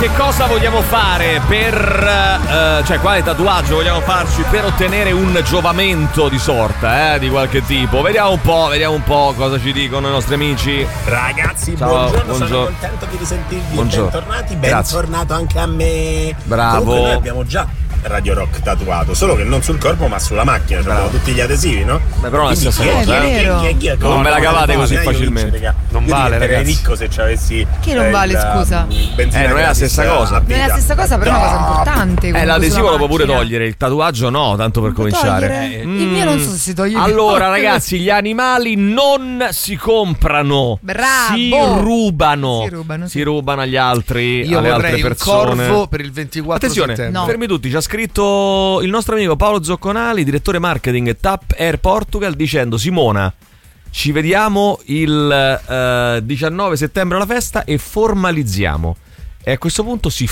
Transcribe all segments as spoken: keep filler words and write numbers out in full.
che cosa vogliamo fare per uh, cioè quale tatuaggio vogliamo farci per ottenere un giovamento di sorta, eh, di qualche tipo. Vediamo un po', vediamo un po' cosa ci dicono i nostri amici. Ragazzi, ciao, buongiorno, buongiorno, sono contento di risentirvi. Buongiorno. Bentornati, bentornato anche a me. Bravo. Comunque noi abbiamo già Radio Rock tatuato, solo che non sul corpo ma sulla macchina, cioè abbiamo tutti gli adesivi, no? Beh, però la stessa Quindi, cosa, chi è- eh. chi è- chi è- Non no, me la no, cavate non così vale, io facilmente. vince, raga. Non Io vale, diventerei ragazzi. ricco se ci avessi Che non vale, scusa? Eh, non è la stessa cosa. Non è la stessa cosa, però è una cosa importante. Eh, comunque l'adesivo sulla lo può pure macchina. togliere, il tatuaggio no, tanto per cominciare. Togliere? Il mio non so se si toglie. Allora, ragazzi, gli animali non si comprano. Bravo. Si rubano. Si rubano, Si rubano agli altri, Io alle altre vorrei un persone. corvo per il ventiquattro Attenzione, settembre. No. fermi tutti, ci ha scritto il nostro amico Paolo Zocconali, direttore marketing Tap Air Portugal, dicendo: Simona, ci vediamo il eh, diciannove settembre alla festa e formalizziamo. E a questo punto si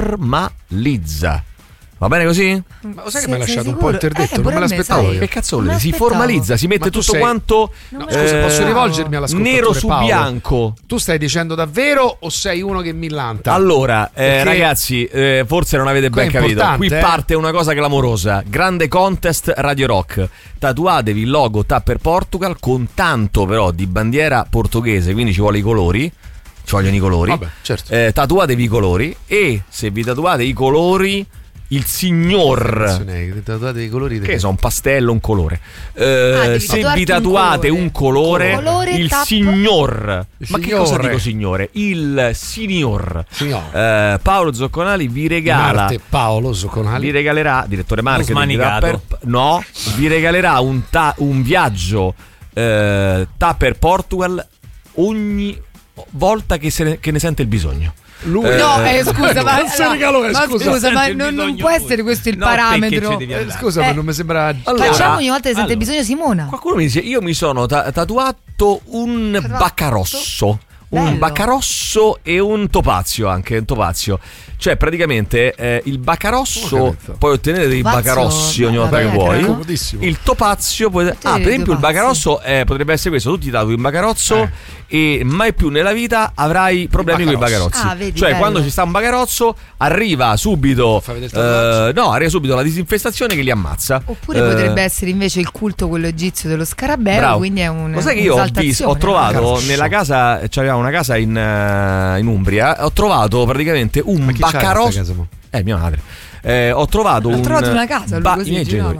formalizza. Va bene così? Ma lo sai che Sei- mi hai sei lasciato un po' sicuro? interdetto? Eh, non pure me a me, l'aspettavo sai. io. Che cazzo Non vuol dire? Si aspettavo. formalizza, si mette Ma tu tutto sei- quanto Non Scusa, eh, posso rivolgermi all'ascoltatore nero su Paolo? bianco. Tu stai dicendo davvero o sei uno che millanta? Allora, eh, Perché- ragazzi, eh, forse non avete Qua è ben capito. importante, Qui eh. parte una cosa clamorosa. Grande contest Radio Rock. Tatuatevi il logo Tapper Portugal con tanto però di bandiera portoghese, quindi ci vuole i colori. Ci vogliono i colori. Vabbè, certo. Eh, tatuatevi i colori e se vi tatuate i colori, il signor, Tatuate i colori che so, un pastello, un colore. Eh, Ah, devi se tatuarti vi un tatuate colore. un colore, Colore il tap- signor. Il Ma che signore. cosa dico signore? Il signor. Signor. Eh, Paolo Zocconali vi regala. Marte Paolo Zocconali. Vi regalerà, direttore marketing di smanicato. Tapper, no, vi regalerà un, ta- un viaggio eh, Tapper Portugal ogni volta che, se ne, che ne sente il bisogno. Lui Eh, No, eh, scusa, ma, non si no, regalò, eh, ma scusa. scusa, ma Sente il non, non bisogno può pure. essere questo il No, perché parametro. ci devi Eh, andare? scusa, Eh. ma non mi sembra. Allora- Facciamo ogni volta che sente allora. bisogno Simona. Qualcuno mi dice: io mi sono ta- tatuato un Tatuato? baccarosso. Un Bello. baccarosso e un topazio anche, un topazio. Cioè praticamente eh, il baccarosso Ho capito. puoi ottenere dei Topazio, baccarossi ogni no, volta che vabbè, vuoi. però. Comodissimo. Il topazio puoi... Ah, per dei esempio il topazi. baccarosso eh, potrebbe essere questo: tu ti tatui un baccarozzo e mai più nella vita avrai problemi con i baccarozzi. baccarozzi. Ah, vedi, cioè bello. quando ci sta un baccarozzo arriva subito Fai vedere il tatuaggio. eh, no, arriva subito la disinfestazione che li ammazza. Oppure Eh, potrebbe essere invece il culto quello egizio dello scarabeo, Bravo. quindi è un Lo sai che io ho, visto, ho trovato Baccarosso. nella casa, c'aveva una casa in, eh, in Umbria, ho trovato praticamente un Ma chi c'ha questa baccarosso. casa, mo? Eh, mia madre. Eh, ho trovato Ha un trovato una casa, lui così i miei girava. genitori.